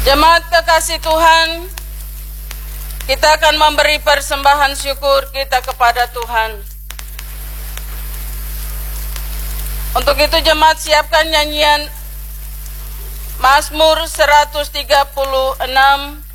Jemaat kekasih Tuhan, kita akan memberi persembahan syukur kita kepada Tuhan. Untuk itu jemaat siapkan nyanyian Mazmur 136